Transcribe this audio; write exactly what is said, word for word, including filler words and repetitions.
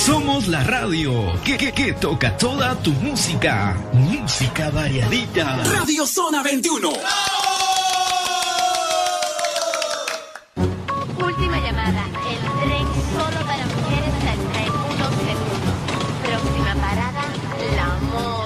Somos la radio que, que, que toca toda tu música. Música variadita. Radio Zona veintiuno.